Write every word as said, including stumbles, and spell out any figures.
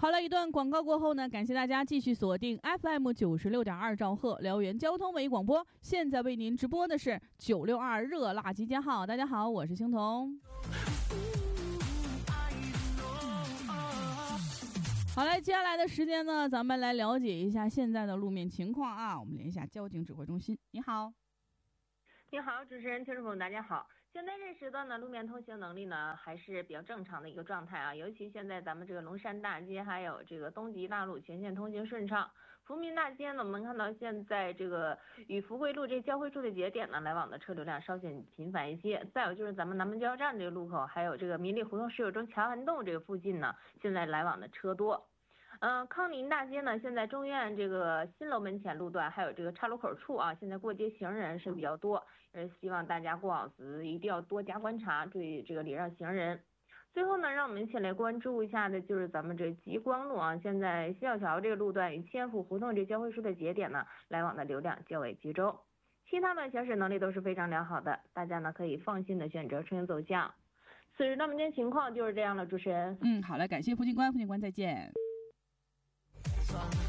好了，一段广告过后呢，感谢大家继续锁定 F M 九十六点二兆赫辽源交通文艺广播。现在为您直播的是九六二热辣集结号。大家好，我是星彤。好嘞，接下来的时间呢，咱们来了解一下现在的路面情况啊。我们连一下交警指挥中心。你好。 你好，主持人、听众朋友，大家好。现在这时段呢，路面通行能力呢还是比较正常的一个状态啊。尤其现在咱们这个龙山大街还有这个东极大路全线通行顺畅。福民大街呢，我们看到现在这个与福贵路这交汇处的节点呢，来往的车流量稍显频繁一些。再有就是咱们南门加油站这个路口，还有这个民利胡同石友洲桥涵洞这个附近呢，现在来往的车多。呃，康宁大街呢，现在中院这个新楼门前路段，还有这个岔路口处啊，现在过街行人是比较多，呃，希望大家过往时一定要多加观察，注意这个礼让行人。最后呢，让我们一起来关注一下的就是咱们这极光路啊，现在西小桥这个路段与千府胡同这交汇处的节点呢，来往的流量较为集中，其他的行驶能力都是非常良好的，大家呢可以放心的选择出行走向。此时那么今天情况就是这样了，主持人。 嗯，好了，感谢副警官，副警官再见。